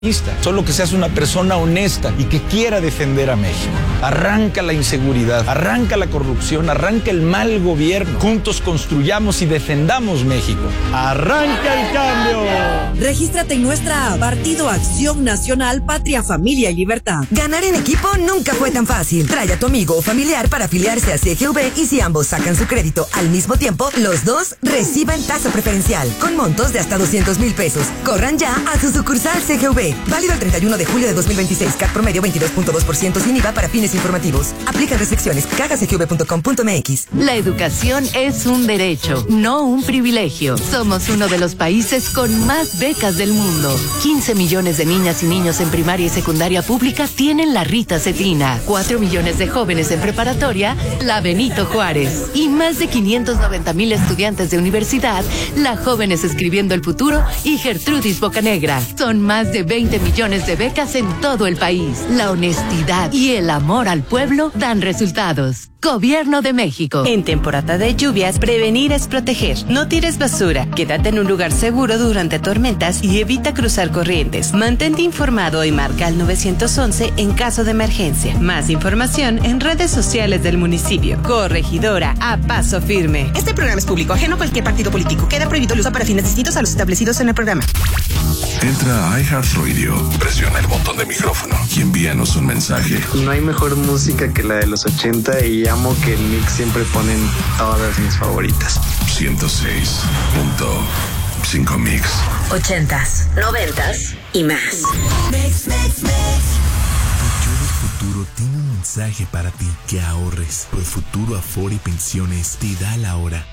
Solo que seas una persona honesta y que quiera defender a México. Arranca la inseguridad, arranca la corrupción, arranca el mal gobierno. Juntos construyamos y defendamos México. ¡Arranca el cambio! Regístrate en nuestra app Partido Acción Nacional, Patria, Familia y Libertad. Ganar en equipo nunca fue tan fácil. Trae a tu amigo o familiar para afiliarse a CGV y si ambos sacan su crédito al mismo tiempo, los dos reciben tasa preferencial con montos de hasta 200,000 pesos. Corran ya a su sucursal CGV. Válido el 31 de julio de 2026. CAT promedio 22.2% sin IVA para fines informativos. Aplica restricciones. CAGACGV.com.mx. La educación es un derecho, no un privilegio. Somos uno de los países con más becas del mundo. 15 millones de niñas y niños en primaria y secundaria pública tienen la Rita Cetina. 4 millones de jóvenes en preparatoria, la Benito Juárez. Y más de 590,000 estudiantes de universidad, la Jóvenes Escribiendo el Futuro y Gertrudis Bocanegra. Son más de 20 millones de becas en todo el país. La honestidad y el amor al pueblo dan resultados. Gobierno de México. En temporada de lluvias, prevenir es proteger. No tires basura, quédate en un lugar seguro durante tormentas y evita cruzar corrientes. Mantente informado y marca al 911 en caso de emergencia. Más información en redes sociales del municipio. Corregidora a paso firme. Este programa es público, ajeno a cualquier partido político. Queda prohibido el uso para fines distintos a los establecidos en el programa. Entra a iHeartRadio, presiona el botón de micrófono y envíanos un mensaje. No hay mejor música que la de los 80 y amo que en Mix siempre ponen todas mis favoritas. 106.5 Mix. 80s, 90s y más. Tu yo del futuro tiene un mensaje para ti. Que ahorres. Profuturo Afore y Pensiones te da la hora.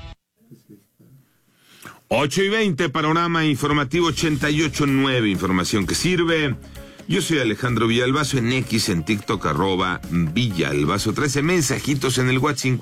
8:20, panorama informativo 88.9, información que sirve. Yo soy Alejandro Villalbazo, en X, en TikTok, @Villalbazo. 13 mensajitos en el WhatsApp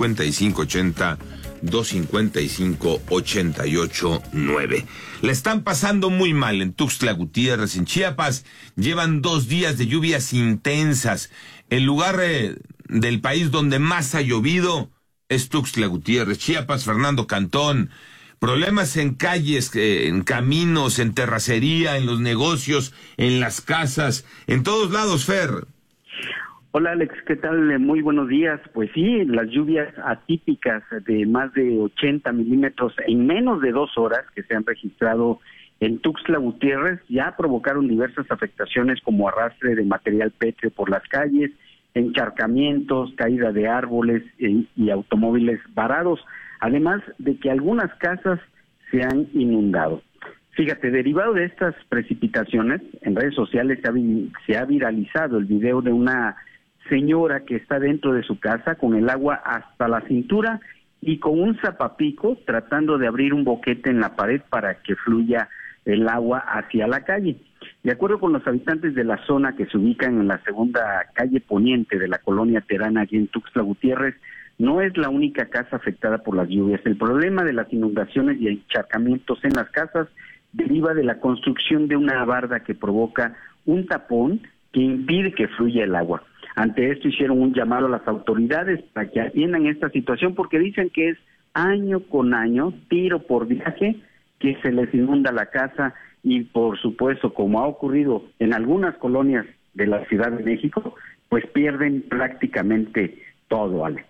5580-255-889. La están pasando muy mal en Tuxtla Gutiérrez, en Chiapas. Llevan 2 días de lluvias intensas. El lugar del país donde más ha llovido es Tuxtla Gutiérrez, Chiapas. Fernando Cantón. Problemas en calles, en caminos, en terracería, en los negocios, en las casas, en todos lados, Fer. Hola Alex, ¿qué tal? Muy buenos días. Pues sí, las lluvias atípicas de más de 80 milímetros en menos de 2 horas que se han registrado en Tuxtla Gutiérrez ya provocaron diversas afectaciones como arrastre de material pétreo por las calles, encharcamientos, caída de árboles y automóviles varados. Además de que algunas casas se han inundado. Fíjate, derivado de estas precipitaciones, en redes sociales se ha viralizado el video de una señora que está dentro de su casa con el agua hasta la cintura y con un zapapico tratando de abrir un boquete en la pared para que fluya el agua hacia la calle. De acuerdo con los habitantes de la zona que se ubican en la segunda calle poniente de la colonia Terana, aquí en Tuxtla Gutiérrez, no es la única casa afectada por las lluvias. El problema de las inundaciones y encharcamientos en las casas deriva de la construcción de una barda que provoca un tapón que impide que fluya el agua. Ante esto hicieron un llamado a las autoridades para que atiendan esta situación porque dicen que es año con año, tiro por viaje, que se les inunda la casa y por supuesto, como ha ocurrido en algunas colonias de la Ciudad de México, pues pierden prácticamente todo, Alex.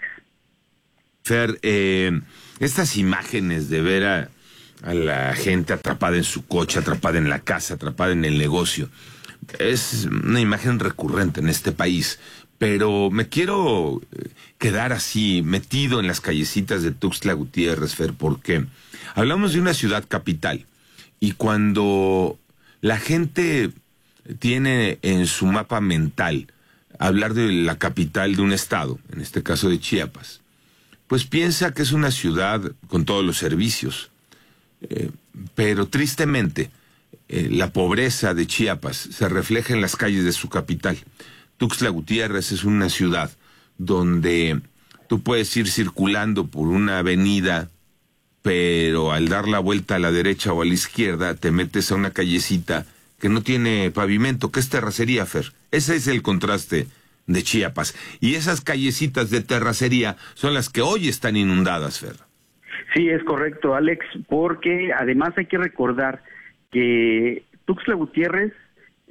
Fer, estas imágenes de ver a la gente atrapada en su coche, atrapada en la casa, atrapada en el negocio, es una imagen recurrente en este país, pero me quiero quedar así, metido en las callecitas de Tuxtla Gutiérrez, Fer, porque hablamos de una ciudad capital, y cuando la gente tiene en su mapa mental hablar de la capital de un estado, en este caso de Chiapas, pues piensa que es una ciudad con todos los servicios. Pero tristemente, la pobreza de Chiapas se refleja en las calles de su capital. Tuxtla Gutiérrez es una ciudad donde tú puedes ir circulando por una avenida, pero al dar la vuelta a la derecha o a la izquierda, te metes a una callecita que no tiene pavimento, que es terracería, Fer. Ese es el contraste de Chiapas. Y esas callecitas de terracería son las que hoy están inundadas, Fer. Sí, es correcto, Alex, porque además hay que recordar que Tuxtla Gutiérrez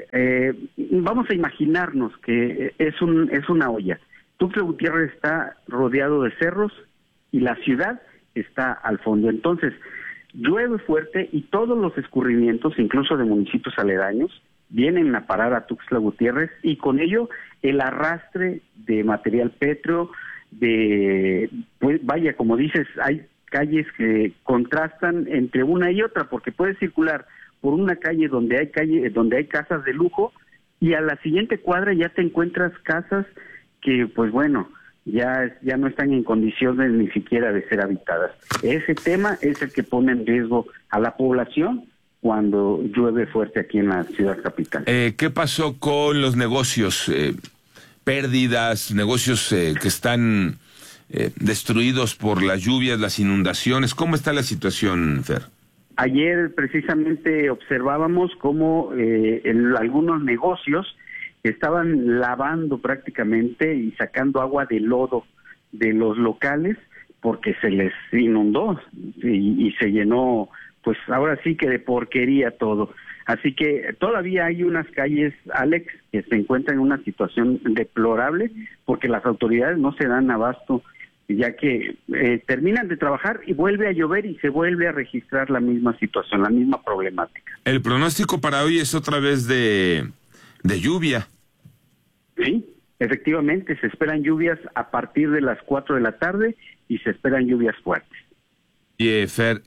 vamos a imaginarnos que es una olla. Tuxtla Gutiérrez está rodeado de cerros y la ciudad está al fondo. Entonces, llueve fuerte y todos los escurrimientos, incluso de municipios aledaños, vienen a parar a Tuxtla Gutiérrez, y con ello el arrastre de material pétreo, pues vaya, como dices, hay calles que contrastan entre una y otra, porque puedes circular por una calle donde hay casas de lujo, y a la siguiente cuadra ya te encuentras casas que, pues bueno, ya no están en condiciones ni siquiera de ser habitadas. Ese tema es el que pone en riesgo a la población cuando llueve fuerte aquí en la ciudad capital. ¿Qué pasó con los negocios? Pérdidas, negocios que están destruidos por las lluvias, las inundaciones. ¿Cómo está la situación, Fer? Ayer precisamente observábamos cómo algunos negocios estaban lavando prácticamente y sacando agua de lodo de los locales porque se les inundó y se llenó, pues ahora sí que de porquería todo. Así que todavía hay unas calles, Alex, que se encuentran en una situación deplorable porque las autoridades no se dan abasto, ya que terminan de trabajar y vuelve a llover y se vuelve a registrar la misma situación, la misma problemática. El pronóstico para hoy es otra vez de lluvia. Sí, efectivamente, se esperan lluvias a partir de las 4 de la tarde y se esperan lluvias fuertes. Y Fer,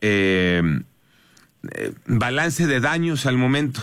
balance de daños al momento.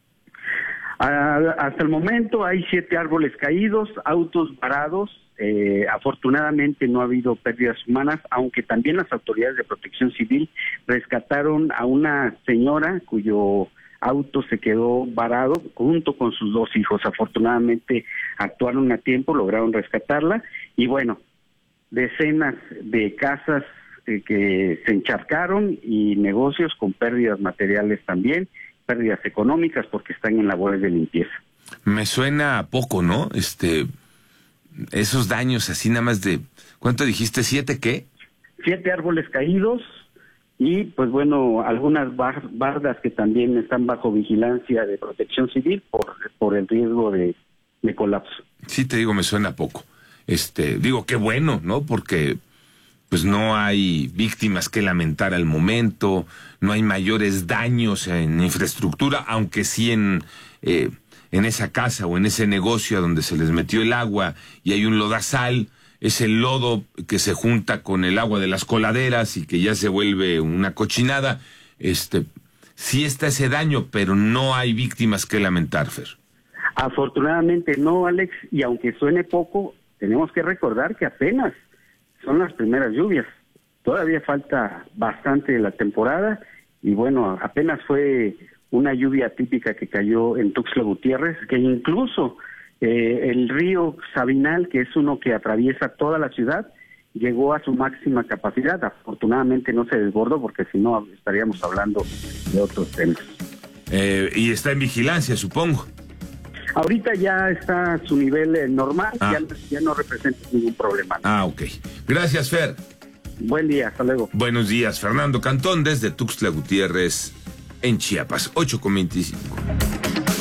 Hasta el momento hay 7 árboles caídos, autos varados. Afortunadamente no ha habido pérdidas humanas, aunque también las autoridades de protección civil rescataron a una señora cuyo auto se quedó varado junto con sus 2 hijos. Afortunadamente actuaron a tiempo, lograron rescatarla, y bueno, decenas de casas que se encharcaron y negocios con pérdidas materiales también, pérdidas económicas porque están en labores de limpieza. Me suena a poco, ¿no? Esos daños así nada más de, ¿cuánto dijiste? ¿7 qué? 7 árboles caídos y pues bueno, algunas bardas que también están bajo vigilancia de protección civil por el riesgo de colapso. Sí, te digo, me suena a poco. Digo, qué bueno, ¿no? Porque pues no hay víctimas que lamentar al momento, no hay mayores daños en infraestructura, aunque sí en esa casa o en ese negocio donde se les metió el agua y hay un lodazal, es el lodo que se junta con el agua de las coladeras y que ya se vuelve una cochinada. Sí está ese daño, pero no hay víctimas que lamentar, Fer. Afortunadamente no, Alex, y aunque suene poco, tenemos que recordar que apenas son las primeras lluvias. Todavía falta bastante de la temporada y bueno, apenas fue una lluvia típica que cayó en Tuxtla Gutiérrez, que incluso el río Sabinal, que es uno que atraviesa toda la ciudad, llegó a su máxima capacidad. Afortunadamente no se desbordó porque si no estaríamos hablando de otros temas. Y está en vigilancia, supongo. Ahorita ya está a su nivel normal, ya no representa ningún problema. Ok. Gracias, Fer. Buen día, hasta luego. Buenos días, Fernando Cantón, desde Tuxtla Gutiérrez, en Chiapas, 8:25.